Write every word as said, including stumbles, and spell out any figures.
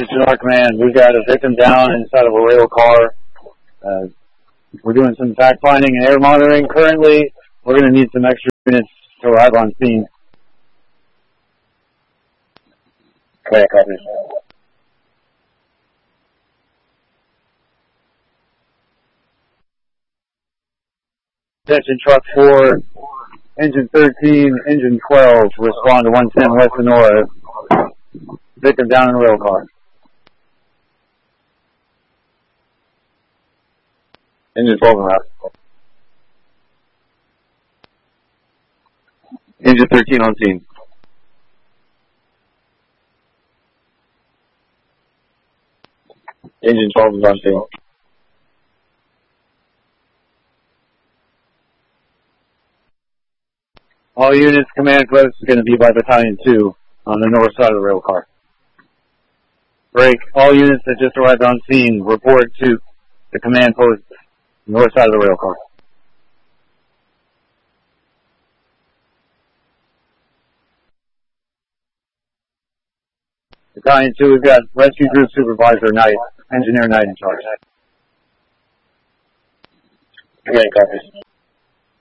to our command. We've got a victim down inside of a rail car. Uh, we're doing some fact finding and air monitoring currently. We're going to need some extra units to arrive on scene. Okay, copy. Attention truck four, engine thirteen, engine twelve, respond to one ten West Sonora. Victim down in a rail car. Engine twelve and out. Engine thirteen on scene. Engine twelve is on scene. All units, command post is going to be by battalion two on the north side of the rail car. Break. All units that just arrived on scene report to the command post north side of the rail car. Battalion two, we've got Rescue Group Supervisor Knight, Engineer Knight in charge. Okay, copy.